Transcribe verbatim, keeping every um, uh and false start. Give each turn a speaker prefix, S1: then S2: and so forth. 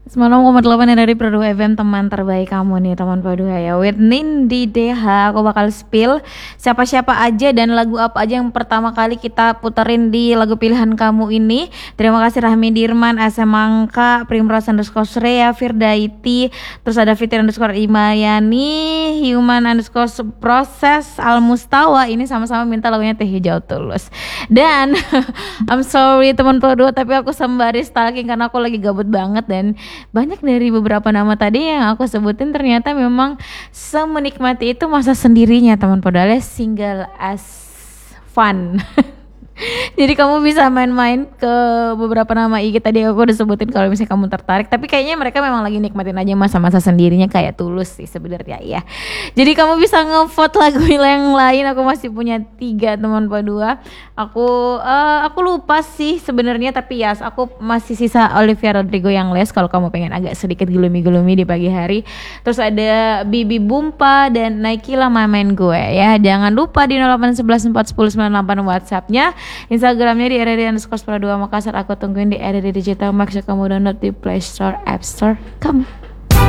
S1: Semalam koma delapan dari Pro dua F M, teman terbaik kamu nih teman Pro dua ya. With Nindi D H, aku bakal spill siapa-siapa aja dan lagu apa aja yang pertama kali kita puterin di lagu pilihan kamu ini. Terima kasih Rahmi Dirman, S M Angka, Primrose underscore Srea, Firdaiti, terus ada Fitri underscore Imayani, Human underscore Proses, Al Mustawa. Ini sama-sama minta lagunya Teh Hijau Tulus. Dan I'm sorry teman Pro dua, tapi aku sembari stalking karena aku lagi gabut banget, dan banyak dari beberapa nama tadi yang aku sebutin ternyata memang semenikmati itu masa sendirinya teman Podales, single as fun. Jadi kamu bisa main-main ke beberapa nama I G tadi aku udah sebutin kalau misalnya kamu tertarik. Tapi kayaknya mereka memang lagi nikmatin aja masa-masa sendirinya kayak Tulus sih sebenarnya ya. Jadi kamu bisa ngevote lagu yang lain. Aku masih punya tiga teman dua. Aku uh, aku lupa sih sebenarnya, tapi ya aku masih sisa Olivia Rodrigo yang Les kalau kamu pengen agak sedikit gelumi-gelumi di pagi hari. Terus ada Bibi Bumpa dan Naikila main gue ya. Jangan lupa di nol delapan satu satu empat satu nol sembilan delapan WhatsAppnya. Instagramnya di R D underscore Pro dua Makassar. Aku tungguin di R D Digital Max. Kamu download di Play Store, App Store kamu.